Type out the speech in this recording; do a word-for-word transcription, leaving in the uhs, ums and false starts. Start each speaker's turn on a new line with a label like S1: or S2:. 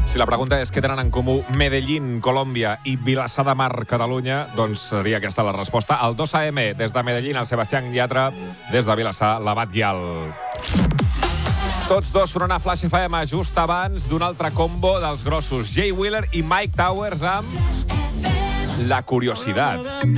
S1: Si la pregunta és què tenen en comú Medellín, Colòmbia i Vilassar de Mar, Catalunya, doncs seria aquesta la resposta. El dos A M des de Medellín, el Sebastián Yatra, des de Vilassar, l'Abat Guial. Tots dos sonant a Flash F M just abans d'un altre combo dels grossos, Jay Wheeler i Mike Towers amb La Curiosidad.